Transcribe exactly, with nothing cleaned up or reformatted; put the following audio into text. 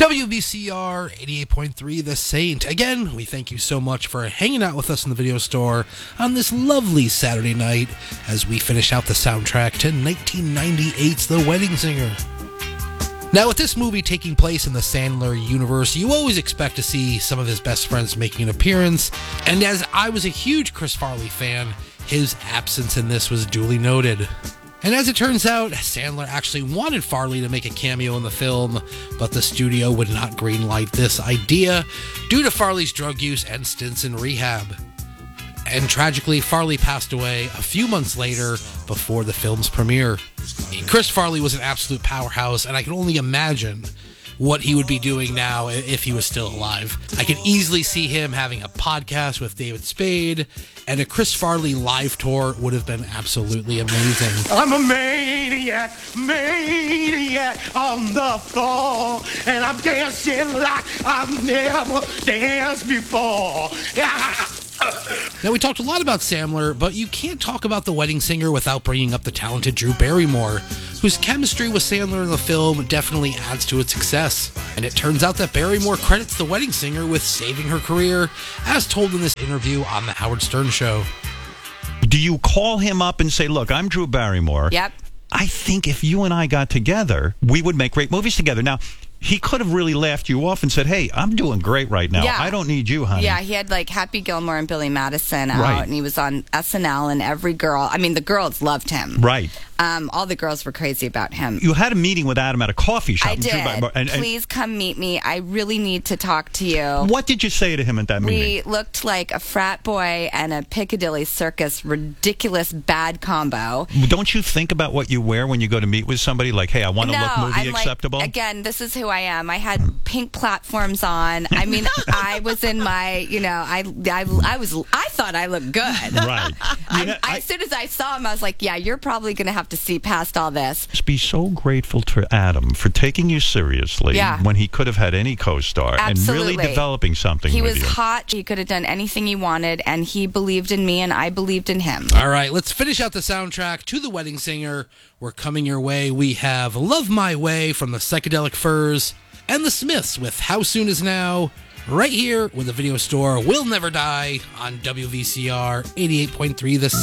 W V C R eighty-eight point three The Saint. Again, we thank you so much for hanging out with us in the video store on this lovely Saturday night as we finish out the soundtrack to nineteen ninety-eight's The Wedding Singer. Now, with this movie taking place in the Sandler universe, you always expect to see some of his best friends making an appearance, and as I was a huge Chris Farley fan, his absence in this was duly noted. And as it turns out, Sandler actually wanted Farley to make a cameo in the film, but the studio would not greenlight this idea due to Farley's drug use and stints in rehab. And tragically, Farley passed away a few months later before the film's premiere. Chris Farley was an absolute powerhouse, and I can only imagine what he would be doing now if he was still alive. I could easily see him having a podcast with David Spade, and a Chris Farley live tour would have been absolutely amazing. I'm a maniac, maniac on the floor, and I'm dancing like I've never danced before. Now, we talked a lot about Sandler, but you can't talk about The Wedding Singer without bringing up the talented Drew Barrymore, whose chemistry with Sandler in the film definitely adds to its success. And it turns out that Barrymore credits The Wedding Singer with saving her career, as told in this interview on The Howard Stern Show. Do you call him up and say, look, I'm Drew Barrymore. Yep. I think if you and I got together, we would make great movies together. Now, he could have really laughed you off and said, hey, I'm doing great right now. Yeah. I don't need you, honey. Yeah, he had like Happy Gilmore and Billy Madison out, Right. and he was on S N L, and every girl, I mean, the girls loved him. Right. Um, all the girls were crazy about him. You had a meeting with Adam at a coffee shop. I did. And, and, Please come meet me. I really need to talk to you. what did you say to him at that meeting? We looked like a frat boy and a Piccadilly Circus ridiculous bad combo. Don't you think about what you wear when you go to meet with somebody? Like, hey, I want to No, look movie I'm acceptable? like, again, this is who I am. I had pink platforms on. I mean, I was in my, you know, I, I, I was, I thought I looked good. Right. I, You know, I, I- as soon as I saw him, I was like, yeah, you're probably going to have to see past all this. Just be so grateful to Adam for taking you seriously Yeah. when he could have had any co-star and Absolutely. really developing something He with was you. hot. He could have done anything he wanted, and he believed in me, and I believed in him. All right, let's finish out the soundtrack to The Wedding Singer. We're coming your way. We have Love My Way from the Psychedelic Furs and the Smiths with How Soon Is Now, right here with the video store Will Never Die on W V C R eighty-eight point three The